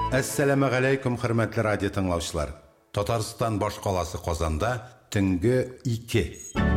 Әссәләмәгаләйкүм, хөрмәтле радио тыңлаучылар. Татарстан баш каласы Казанда төнге 2.